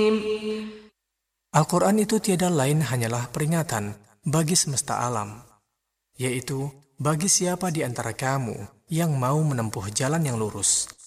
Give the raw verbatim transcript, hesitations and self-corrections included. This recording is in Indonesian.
Al-Quran itu tiada lain hanyalah peringatan bagi semesta alam, yaitu bagi siapa di antara kamu yang mau menempuh jalan yang lurus,